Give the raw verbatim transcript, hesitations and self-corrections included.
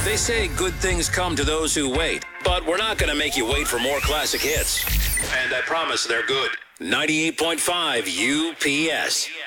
They say good things come to those who wait, but we're not going to make you wait for more classic hits. And I promise they're good. ninety-eight point five U P S.